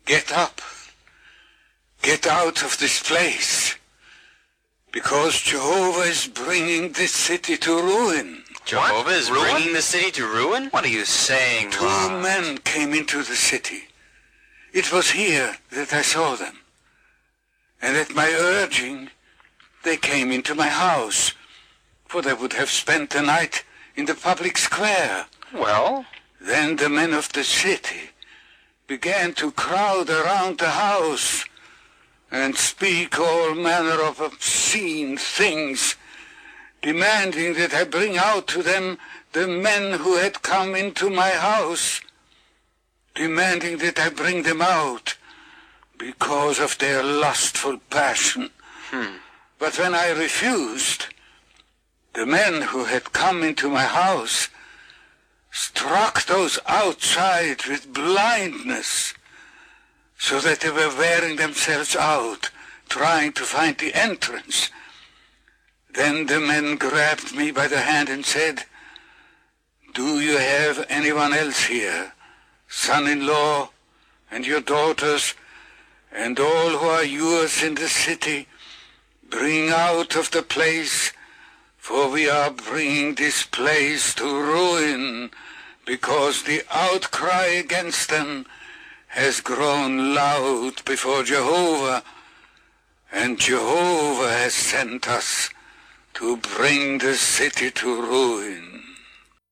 Get up. Get out of this place. Because Jehovah is bringing this city to ruin. Jehovah is bringing the city to ruin? What are you saying, Two men came into the city. It was here that I saw them. And at my urging, they came into my house, for they would have spent the night in the public square. Well? Then the men of the city began to crowd around the house and speak all manner of obscene things, demanding that I bring out to them the men who had come into my house, demanding that I bring them out because of their lustful passion. But when I refused, the men who had come into my house struck those outside with blindness, so that they were wearing themselves out, trying to find the entrance. Then the men grabbed me by the hand and said, "Do you have anyone else here, son-in-law and your daughters, and all who are yours in the city? Bring out of the place, for we are bringing this place to ruin, because the outcry against them has grown loud before Jehovah, and Jehovah has sent us to bring the city to ruin."